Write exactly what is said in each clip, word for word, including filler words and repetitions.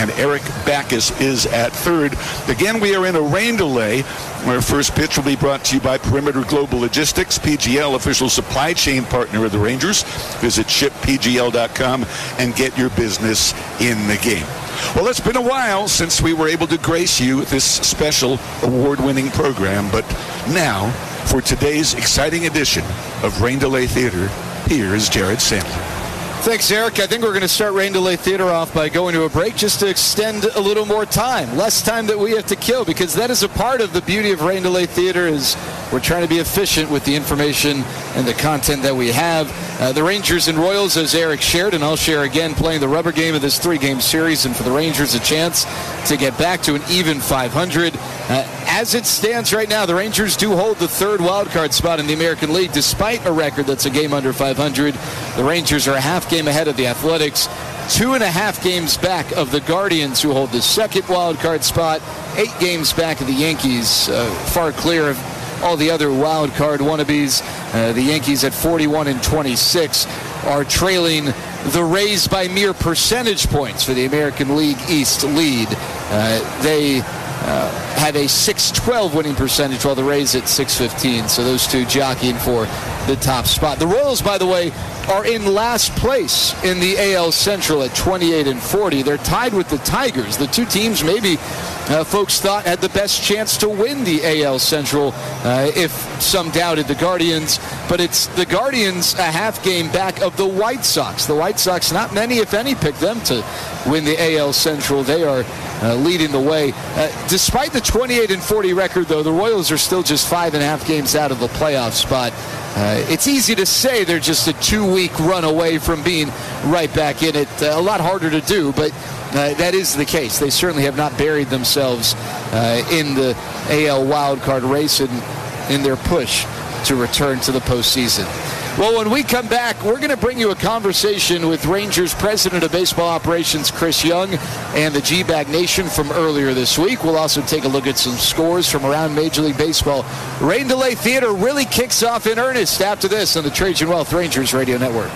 and Eric Backus is at third. Again, we are in a rain delay. Our first pitch will be brought to you by Perimeter Global Logistics, P G L, official supply chain partner of the Rangers. Visit ship p g l dot com and get your business in the game. Well, it's been a while since we were able to grace you with this special award-winning program, but now, for today's exciting edition of Rain Delay Theater, here is Jared Sandler. Thanks, Eric. I think we're going to start Rain Delay Theater off by going to a break just to extend a little more time, less time that we have to kill, because that is a part of the beauty of Rain Delay Theater is we're trying to be efficient with the information and the content that we have. Uh, the Rangers and Royals, as Eric shared, and I'll share again, playing the rubber game of this three-game series, and for the Rangers a chance to get back to an even five hundred. Uh, as it stands right now, the Rangers do hold the third wildcard spot in the American League, despite a record that's a game under five hundred. The Rangers are a half game ahead of the Athletics, two and a half games back of the Guardians, who hold the second wild card spot, eight games back of the Yankees, uh, far clear of all the other wild card wannabes. Uh, the Yankees at forty-one and twenty-six are trailing the Rays by mere percentage points for the American League East lead. Uh, they uh, have a six twelve winning percentage, while the Rays at six fifteen. So those two jockeying for the top spot. The Royals, by the way, are in last place in the A L Central at twenty-eight and forty. They're tied with the Tigers, the two teams maybe uh, folks thought had the best chance to win the A L Central, uh, if some doubted the Guardians. But it's the Guardians a half game back of the White Sox. The White Sox, not many, if any, picked them to win the A L Central. They are uh, leading the way. Uh, despite the twenty-eight and forty record, though, the Royals are still just five and a half games out of the playoff spot. Uh, it's easy to say they're just a two-week run away from being right back in it. Uh, a lot harder to do, but uh, that is the case. They certainly have not buried themselves uh, in the A L wildcard race and in their push to return to the postseason. Well, when we come back, we're going to bring you a conversation with Rangers President of Baseball Operations Chris Young and the G-Bag Nation from earlier this week. We'll also take a look at some scores from around Major League Baseball. Rain Delay Theater really kicks off in earnest after this on the Trajan Wealth Rangers Radio Network.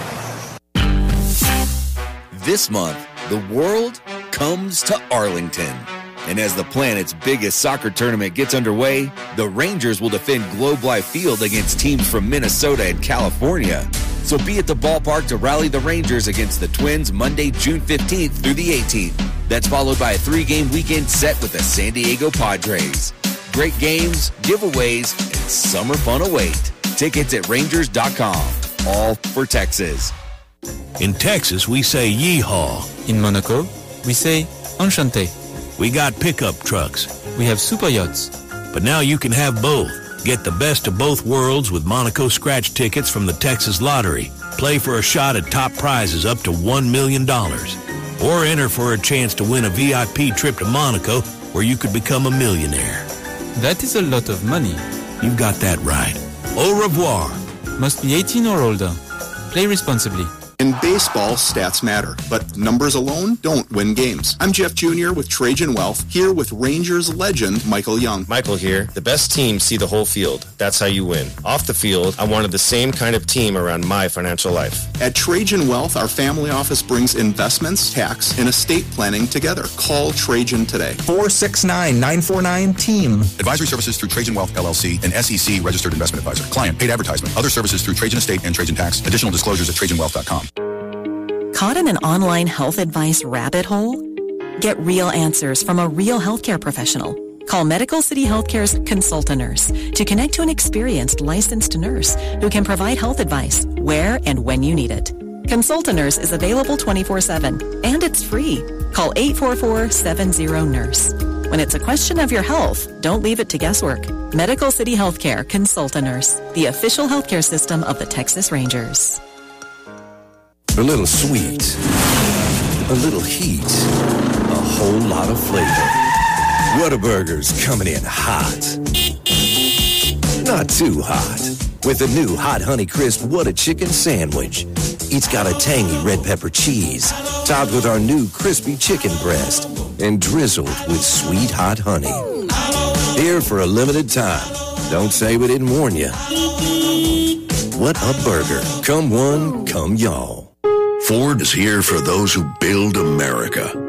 This month, the world comes to Arlington. And as the planet's biggest soccer tournament gets underway, the Rangers will defend Globe Life Field against teams from Minnesota and California. So be at the ballpark to rally the Rangers against the Twins Monday, June fifteenth through the eighteenth. That's followed by a three-game weekend set with the San Diego Padres. Great games, giveaways, and summer fun await. Tickets at rangers dot com. All for Texas. In Texas, we say yeehaw. In Monaco, we say enchanté. We got pickup trucks. We have super yachts. But now you can have both. Get the best of both worlds with Monaco scratch tickets from the Texas Lottery. Play for a shot at top prizes up to one million dollars. Or enter for a chance to win a V I P trip to Monaco where you could become a millionaire. That is a lot of money. You've got that right. Au revoir. Must be eighteen or older. Play responsibly. In baseball, stats matter, but numbers alone don't win games. I'm Jeff Junior with Trajan Wealth, here with Rangers legend Michael Young. Michael here. The best teams see the whole field. That's how you win. Off the field, I wanted the same kind of team around my financial life. At Trajan Wealth, our family office brings investments, tax, and estate planning together. Call Trajan today. four six nine, nine four nine, team. Advisory services through Trajan Wealth, L L C, an S E C registered investment advisor. Client, paid advertisement. Other services through Trajan Estate and Trajan Tax. Additional disclosures at trajan wealth dot com. Caught in an online health advice rabbit hole? Get real answers from a real healthcare professional. Call Medical City Healthcare's Consultant Nurse to connect to an experienced licensed nurse who can provide health advice where and when you need it. Consultant Nurse is available twenty-four seven, and it's free. Call eight four four, seven zero, nurse. When it's a question of your health, don't leave it to guesswork. Medical City Healthcare Consultant Nurse, the official healthcare system of the Texas Rangers. A little sweet, a little heat, a whole lot of flavor. Whataburger's coming in hot. Not too hot. With the new Hot Honey Crisp Whata Chicken Sandwich. It's got a tangy red pepper cheese, topped with our new crispy chicken breast, and drizzled with sweet hot honey. Here for a limited time. Don't say we didn't warn you. What a burger. Come one, come y'all. Ford is here for those who build America.